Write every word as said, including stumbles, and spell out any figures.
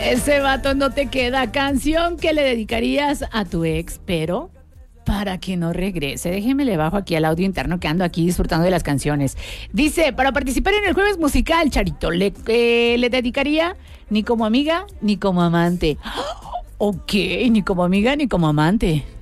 Ese vato no te queda. Canción que le dedicarías a tu ex, pero para que no regrese. Déjeme le bajo aquí al audio interno que ando aquí disfrutando de las canciones. Dice, para participar en el jueves musical, Charito, le, eh, le dedicaría ni como amiga ni como amante. Ok, ni como amiga ni como amante.